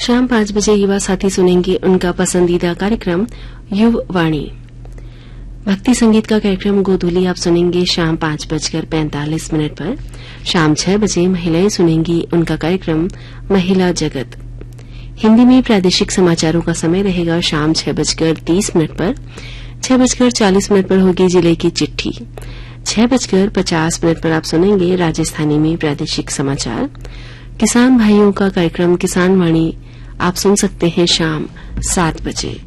शाम 5 बजे युवा साथी सुनेंगे उनका पसंदीदा कार्यक्रम युववाणी। भक्ति संगीत का कार्यक्रम गोधूली आप सुनेंगे शाम 5:45 पर। शाम 6 बजे महिलाएं सुनेंगी उनका कार्यक्रम महिला जगत। हिंदी में प्रादेशिक समाचारों का समय रहेगा शाम 6:30 पर। 6:40 पर होगी जिले की चिट्ठी। 6:50 पर आप सुनेंगे राजस्थानी में प्रादेशिक समाचार। किसान भाइयों का कार्यक्रम किसान वाणी आप सुन सकते हैं शाम 7 बजे।